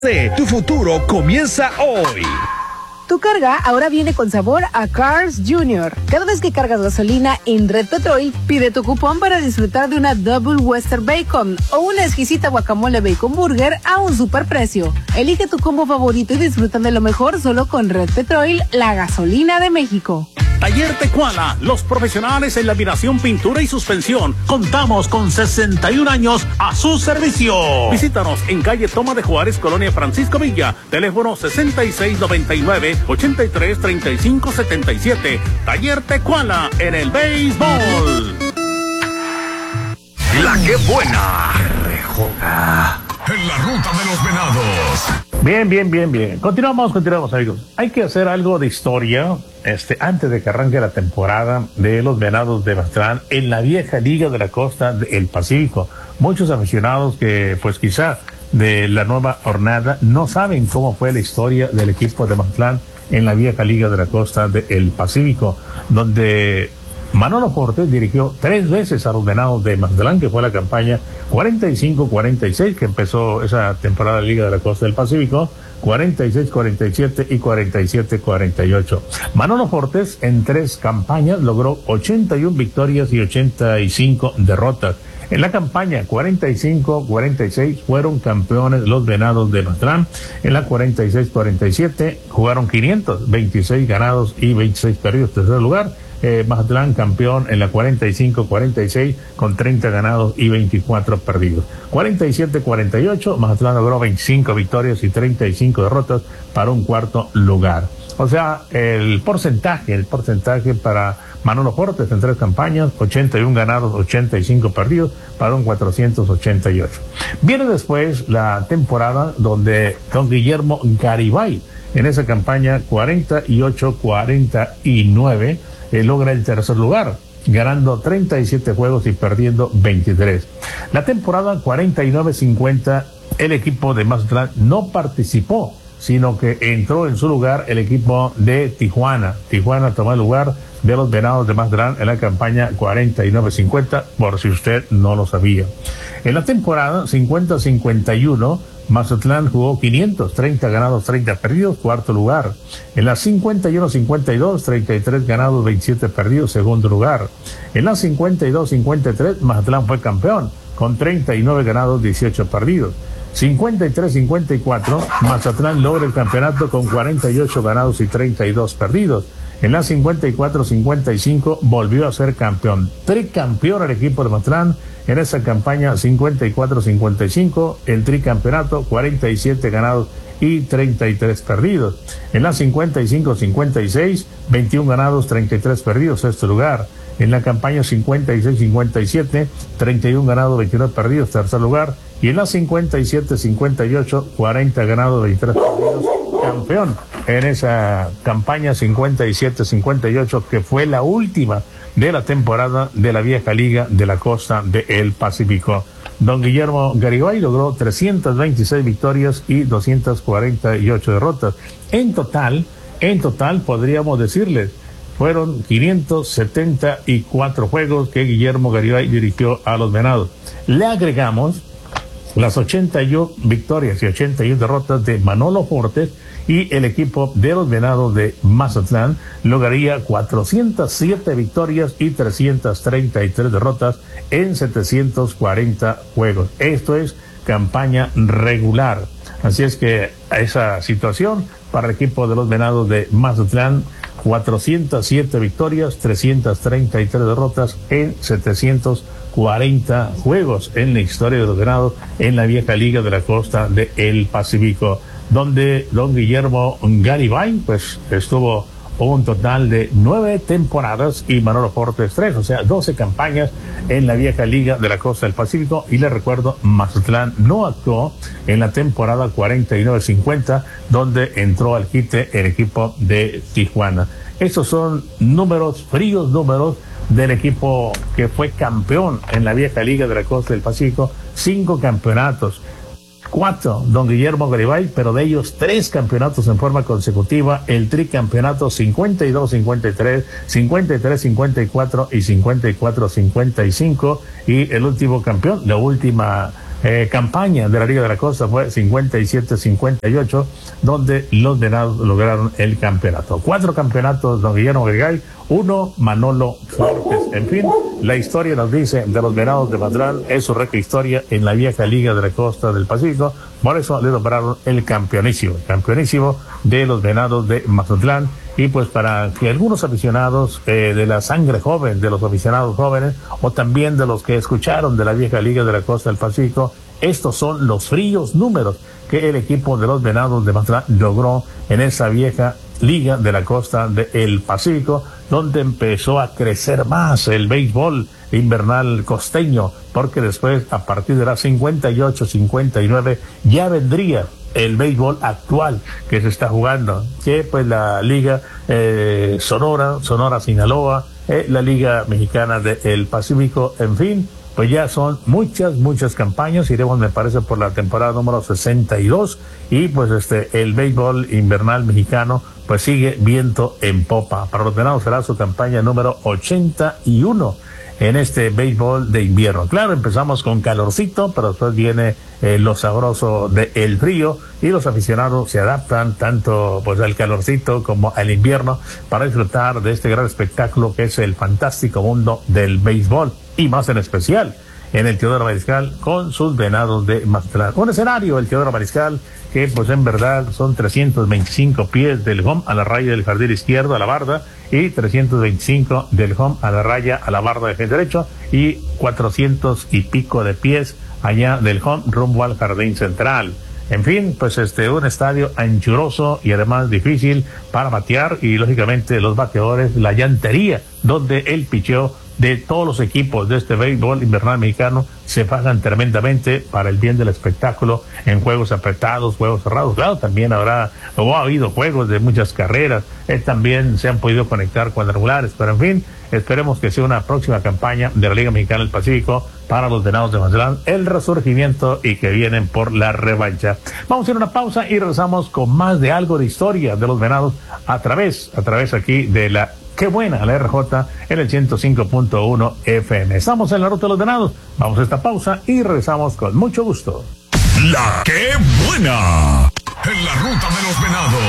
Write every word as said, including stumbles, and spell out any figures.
Tu futuro comienza hoy. Tu carga ahora viene con sabor a Cars Junior. Cada vez que cargas gasolina en Red Petrol, pide tu cupón para disfrutar de una Double Western Bacon o una exquisita guacamole bacon burger a un super precio. Elige tu combo favorito y disfruta de lo mejor solo con Red Petrol, la gasolina de México. Taller Tecuala, los profesionales en laminación, pintura y suspensión. Contamos con sesenta y un años a su servicio. Visítanos en calle Toma de Juárez, Colonia Francisco Villa. Teléfono sesenta y seis noventa y nueve, ochenta y tres treinta y cinco setenta y siete. Taller Tecuala en el béisbol. La que buena. Rejota. En la ruta de los venados. Bien, bien, bien, bien. Continuamos, continuamos, amigos. Hay que hacer algo de historia este, antes de que arranque la temporada de los Venados de Mazatlán en la vieja Liga de la Costa del Pacífico. Muchos aficionados que, pues quizá de la nueva jornada no saben cómo fue la historia del equipo de Mazatlán en la vieja Liga de la Costa del Pacífico, donde Manolo Fortes dirigió tres veces a los Venados de Mazatlán, que fue la campaña cuarenta y cinco cuarenta y seis, que empezó esa temporada de Liga de la Costa del Pacífico, cuarenta y seis cuarenta y siete y cuarenta y siete cuarenta y ocho. Manolo Fortes en tres campañas logró ochenta y una victorias y ochenta y cinco derrotas. En la campaña cuarenta y cinco cuarenta y seis fueron campeones los Venados de Mazatlán. En la cuarenta y seis cuarenta y siete jugaron quinientos veintiséis ganados y veintiséis perdidos, tercer lugar. Eh, Mazatlán campeón en la cuarenta y cinco cuarenta y seis con treinta ganados y veinticuatro perdidos. cuarenta y siete cuarenta y ocho, Mazatlán logró veinticinco victorias y treinta y cinco derrotas para un cuarto lugar. O sea, el porcentaje, el porcentaje para Manolo Fortes en tres campañas, ochenta y uno ganados, ochenta y cinco perdidos para un cuatrocientos ochenta y ocho. Viene después la temporada donde don Guillermo Garibay, en esa campaña cuarenta y ocho cuarenta y nueve, Eh, logra el tercer lugar, ganando treinta y siete juegos y perdiendo veintitrés. La temporada cuarenta y nueve cincuenta, el equipo de Mazatlán no participó, sino que entró en su lugar el equipo de Tijuana. Tijuana tomó el lugar de los Venados de Mazatlán en la campaña cuarenta y nueve cincuenta, por si usted no lo sabía. En la temporada cincuenta cincuenta y uno, Mazatlán jugó quinientos treinta ganados, treinta perdidos, cuarto lugar. En la cincuenta y uno cincuenta y dos, treinta y tres ganados, veintisiete perdidos, segundo lugar. En la cincuenta y dos cincuenta y tres, Mazatlán fue campeón, con treinta y nueve ganados, dieciocho perdidos. cincuenta y tres cincuenta y cuatro, Mazatlán logra el campeonato con cuarenta y ocho ganados y treinta y dos perdidos. En la cincuenta y cuatro cincuenta y cinco volvió a ser campeón, tricampeón el equipo de Mazatlán. En esa campaña cincuenta y cuatro cincuenta y cinco, el tricampeonato, cuarenta y siete ganados y treinta y tres perdidos. En la cincuenta y cinco cincuenta y seis, veintiuno ganados, treinta y tres perdidos, sexto lugar. En la campaña cincuenta y seis cincuenta y siete, treinta y uno ganados, veintinueve perdidos, tercer lugar. Y en la cincuenta y siete cincuenta y ocho, cuarenta ganados, veintitrés perdidos, campeón en esa campaña cincuenta y siete cincuenta y ocho, que fue la última de la temporada de la vieja Liga de la Costa del Pacífico. Don Guillermo Garibay logró trescientas veintiséis victorias y doscientas cuarenta y ocho derrotas. En total, en total podríamos decirles, fueron quinientos setenta y cuatro juegos que Guillermo Garibay dirigió a los Venados. Le agregamos las ochenta y una victorias y ochenta y una derrotas de Manolo Fortes, y el equipo de los Venados de Mazatlán lograría cuatrocientas siete victorias y trescientas treinta y tres derrotas en setecientos cuarenta juegos. Esto es campaña regular. Así es que esa situación para el equipo de los Venados de Mazatlán, cuatrocientas siete victorias, trescientas treinta y tres derrotas en setecientos cuarenta juegos en la historia de los Venados en la vieja Liga de la Costa del Pacífico, donde don Guillermo Garibay pues estuvo un total de nueve temporadas y Manolo Fortes tres, o sea, doce campañas en la vieja Liga de la Costa del Pacífico. Y le recuerdo, Mazatlán no actuó en la temporada cuarenta y nueve cincuenta, donde entró al quite el equipo de Tijuana. Estos son números, fríos números del equipo que fue campeón en la vieja Liga de la Costa del Pacífico, cinco campeonatos. Cuatro, don Guillermo Garibay, pero de ellos tres campeonatos en forma consecutiva, el tricampeonato cincuenta y dos cincuenta y tres, cincuenta y tres cincuenta y cuatro y cincuenta y cuatro cincuenta y cinco, y el último campeón, la última eh, campaña de la Liga de la Costa fue cincuenta y siete a cincuenta y ocho, donde los venados lograron el campeonato. Cuatro campeonatos, don Guillermo Vergay, uno Manolo Fuertes. En fin, la historia nos dice de los venados de Mazatlán es su rica historia en la vieja Liga de la Costa del Pacífico. Por eso le nombraron el campeonísimo, campeonísimo de los venados de Mazatlán. Y pues para que algunos aficionados eh, de la sangre joven, de los aficionados jóvenes, o también de los que escucharon de la vieja Liga de la Costa del Pacífico, estos son los fríos números que el equipo de los venados de Mazatlán logró en esa vieja Liga de la Costa del Pacífico, donde empezó a crecer más el béisbol invernal costeño, porque después, a partir de las cincuenta y ocho cincuenta y nueve, ya vendría el béisbol actual que se está jugando, que pues la Liga eh, Sonora, Sonora Sinaloa, eh, la Liga Mexicana del Pacífico, en fin, pues ya son muchas, muchas campañas. Iremos, me parece, por la temporada número sesenta y dos, y pues este, el béisbol invernal mexicano pues sigue viento en popa. Para los venados será su campaña número ochenta y uno en este béisbol de invierno. Claro, empezamos con calorcito, pero después viene eh, lo sabroso del frío, y los aficionados se adaptan tanto pues al calorcito como al invierno para disfrutar de este gran espectáculo que es el fantástico mundo del béisbol, y más en especial en el Teodoro Mariscal con sus venados de Mazatlán. Un escenario, el Teodoro Mariscal, que pues en verdad son trescientos veinticinco pies del home a la raya del jardín izquierdo a la barda, y trescientos veinticinco del home a la raya a la barda del jardín derecho, y cuatrocientos y pico de pies allá del home rumbo al jardín central. En fin, pues este, un estadio anchuroso y además difícil para batear, y lógicamente los bateadores, la llantería donde el picheo de todos los equipos de este béisbol invernal mexicano se pagan tremendamente para el bien del espectáculo en juegos apretados, juegos cerrados. Claro, también habrá o ha habido juegos de muchas carreras, eh, también se han podido conectar cuadrangulares, pero en fin, esperemos que sea una próxima campaña de la Liga Mexicana del Pacífico para los venados de Mazatlán, el resurgimiento, y que vienen por la revancha. Vamos a ir a una pausa y regresamos con más de algo de historia de los venados a través, a través aquí de la Qué buena la R J en el ciento cinco punto uno F M. Estamos en la ruta de los venados. Vamos a esta pausa y regresamos con mucho gusto. La Qué buena en la ruta de los venados.